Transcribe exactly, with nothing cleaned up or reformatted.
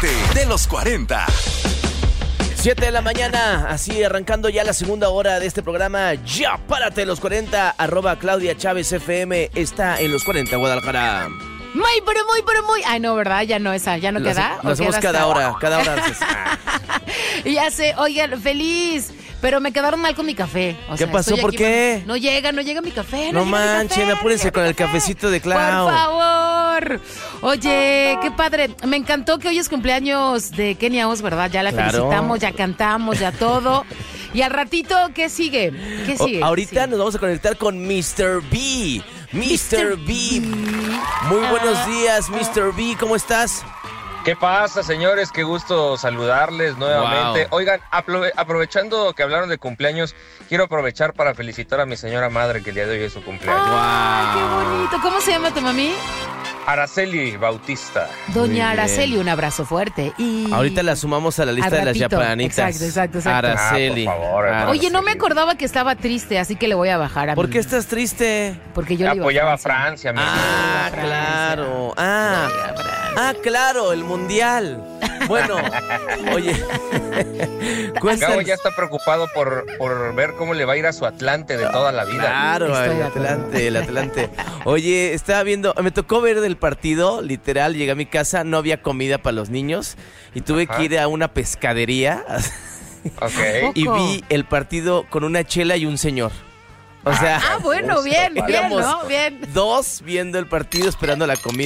Párate de los cuarenta. siete de la mañana, así arrancando ya la segunda hora de este programa. Ya, párate de los cuarenta, arroba Claudia Chávez F M, está en los cuarenta, Guadalajara. Muy, pero muy, pero muy. Ay, no, ¿verdad? Ya no, esa, ya no Lo queda. Lo hacemos cada hasta... hora, cada hora. Ya sé, oigan, feliz. Pero me quedaron mal con mi café. O ¿Qué sea, pasó? ¿Por aquí, qué? No llega, no llega mi café. No, No, manchen, café, apúrense no con el café. cafecito de Clau. Por favor. Oye, qué padre. Me encantó que hoy es cumpleaños de Kenia Os, ¿verdad? Ya la Claro. felicitamos, ya cantamos, ya todo. Y al ratito, ¿qué sigue? ¿Qué sigue? O, ahorita sí. nos vamos a conectar con mister B. mister B. Muy buenos días, mister B. ¿Cómo estás? ¿Qué pasa, señores? Qué gusto saludarles nuevamente. Wow. Oigan, aprove- aprovechando que hablaron de cumpleaños, quiero aprovechar para felicitar a mi señora madre, que el día de hoy es su cumpleaños. ¡Ay, qué bonito! ¿Cómo se llama tu mami? Araceli Bautista. Doña Muy Araceli, bien. un abrazo fuerte. Y Ahorita la sumamos a la lista Al de las ratito. yapanitas. Exacto, exacto, exacto. Araceli. Ah, por favor, Araceli. Oye, no me acordaba que estaba triste, así que le voy a bajar a ¿Por mí. qué estás triste? Porque yo le iba Apoyaba a Francia. Francia, mi amor. Ah, Francia. claro. Ah, Le iba a Francia. ah, claro, el mundial. Bueno, oye, Gabo cuéntanos. ya está preocupado por, por ver cómo le va a ir a su Atlante de toda la vida. Claro, Estoy el de acuerdo. Atlante, el Atlante. Oye, estaba viendo, me tocó ver del partido, literal, llegué a mi casa, no había comida para los niños y tuve Ajá. que ir a una pescadería Ok. y Poco. vi el partido con una chela y un señor. O sea, Ah, bueno, bien, bien, éramos ¿no? Bien. dos viendo el partido esperando la comida.